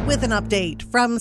With an update from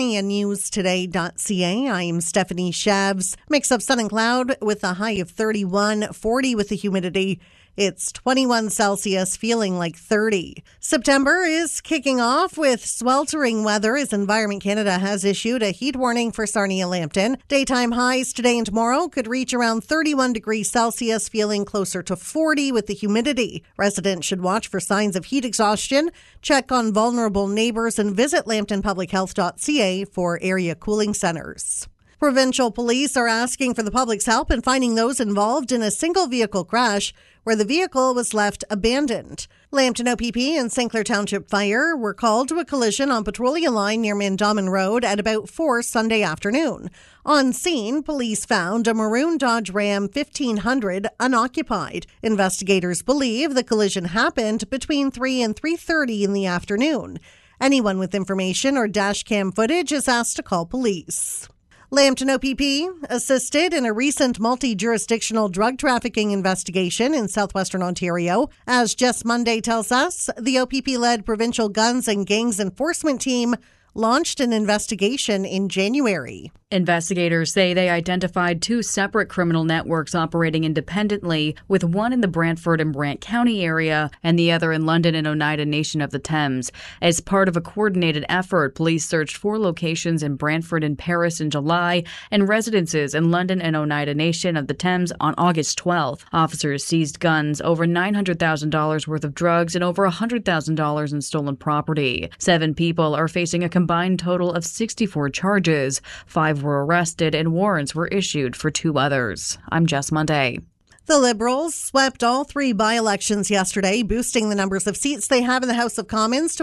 SarniaNewsToday.ca, I'm Stephanie Shabs. Mix of sun and cloud with a high of 31, 40 with the humidity. It's 21 Celsius, feeling like 30. September is kicking off with sweltering weather as Environment Canada has issued a heat warning for Sarnia-Lambton. Daytime highs today and tomorrow could reach around 31 degrees Celsius, feeling closer to 40 with the humidity. Residents should watch for signs of heat exhaustion, check on vulnerable neighbors, and visit lambtonpublichealth.ca for area cooling centers. Provincial police are asking for the public's help in finding those involved in a single vehicle crash where the vehicle was left abandoned. Lambton OPP and St. Clair Township Fire were called to a collision on Petrolia Line near Mandamin Road at about 4 Sunday afternoon. On scene, police found a maroon Dodge Ram 1500 unoccupied. Investigators believe the collision happened between 3 and 3:30 in the afternoon. Anyone with information or dash cam footage is asked to call police. Lambton OPP assisted in a recent multi-jurisdictional drug trafficking investigation in southwestern Ontario. As Just Monday tells us, the OPP-led Provincial Guns and Gangs Enforcement Team launched an investigation in January. Investigators say they identified 2 separate criminal networks operating independently, with one in the Brantford and Brant County area and the other in London and Oneida Nation of the Thames. As part of a coordinated effort, police searched 4 locations in Brantford and Paris in July and residences in London and Oneida Nation of the Thames on August 12th. Officers seized guns, over $900,000 worth of drugs, and over $100,000 in stolen property. 7 people are facing a combined total of 64 charges. 5 were arrested and warrants were issued for 2 others. I'm Jess Monday. The Liberals swept all 3 by-elections yesterday, boosting the numbers of seats they have in the House of Commons to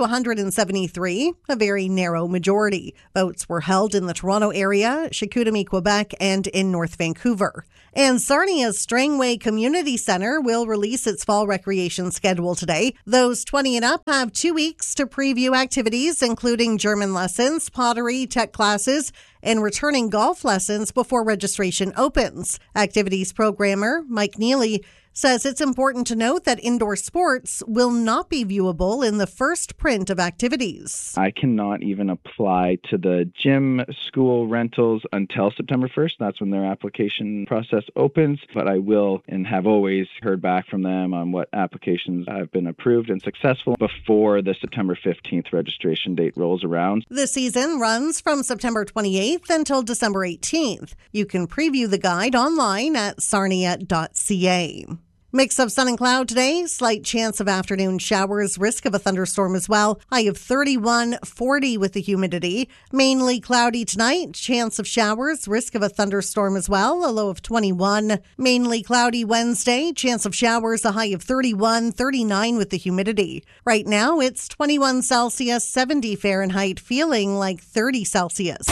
173, a very narrow majority. Votes were held in the Toronto area, Chicoutimi, Quebec, and in North Vancouver. And Sarnia's Strangway Community Centre will release its fall recreation schedule today. Those 20 and up have 2 weeks to preview activities, including German lessons, pottery, tech classes, and returning golf lessons before registration opens. Activities programmer Mike Neely says it's important to note that indoor sports will not be viewable in the first print of activities. I cannot even apply to the gym school rentals until September 1st. That's when their application process opens. But I will and have always heard back from them on what applications have been approved and successful before the September 15th registration date rolls around. The season runs from September 28th until December 18th. You can preview the guide online at sarnia.ca. Mix of sun and cloud today, slight chance of afternoon showers, risk of a thunderstorm as well. High of 31, 40 with the humidity. Mainly cloudy tonight, chance of showers, risk of a thunderstorm as well. A low of 21. Mainly cloudy Wednesday, chance of showers, a high of 31, 39 with the humidity. Right now, it's 21 Celsius, 70 Fahrenheit, feeling like 30 Celsius.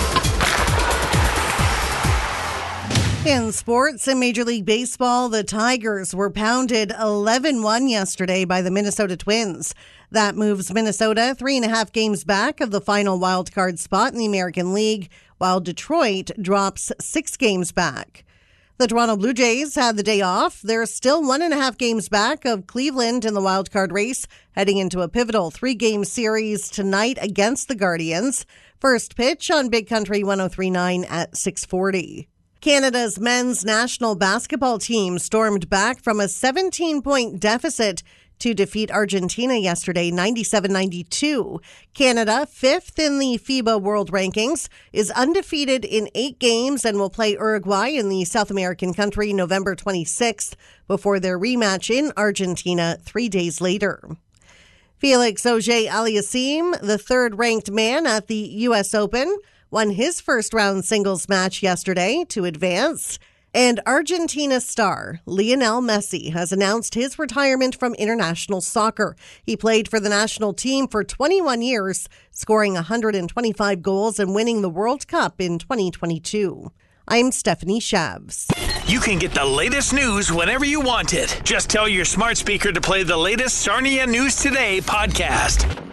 In sports, in Major League Baseball, the Tigers were pounded 11-1 yesterday by the Minnesota Twins. That moves Minnesota 3.5 games back of the final wildcard spot in the American League, while Detroit drops 6 games back. The Toronto Blue Jays had the day off. They're still 1.5 games back of Cleveland in the wildcard race, heading into a pivotal 3-game series tonight against the Guardians. First pitch on Big Country 103.9 at 6:40. Canada's men's national basketball team stormed back from a 17-point deficit to defeat Argentina yesterday, 97-92. Canada, 5th in the FIBA World Rankings, is undefeated in 8 games and will play Uruguay in the South American country November 26th before their rematch in Argentina 3 days later. Felix Auger-Aliassime, the 3rd-ranked man at the U.S. Open, won his first-round singles match yesterday to advance. And Argentina star Lionel Messi has announced his retirement from international soccer. He played for the national team for 21 years, scoring 125 goals and winning the World Cup in 2022. I'm Stephanie Shabs. You can get the latest news whenever you want it. Just tell your smart speaker to play the latest Sarnia News Today podcast.